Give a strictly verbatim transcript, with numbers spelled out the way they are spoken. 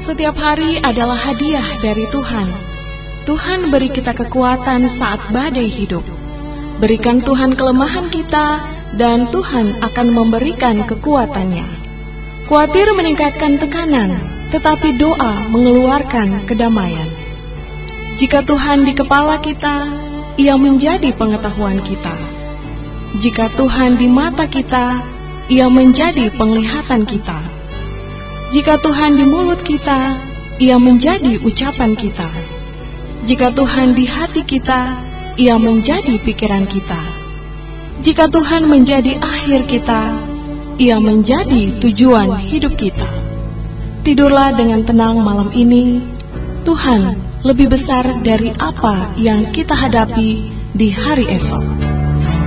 Setiap hari adalah hadiah dari Tuhan. Tuhan beri kita kekuatan saat badai hidup. Berikan Tuhan kelemahan kita, dan Tuhan akan memberikan kekuatannya. Khawatir meningkatkan tekanan, tetapi doa mengeluarkan kedamaian. Jika Tuhan di kepala kita, Ia menjadi pengetahuan kita. Jika Tuhan di mata kita, Ia menjadi penglihatan kita. Jika Tuhan di mulut kita, Ia menjadi ucapan kita. Jika Tuhan di hati kita, Ia menjadi pikiran kita. Jika Tuhan menjadi akhir kita, Ia menjadi tujuan hidup kita. Tidurlah dengan tenang malam ini. Tuhan lebih besar dari apa yang kita hadapi di hari esok.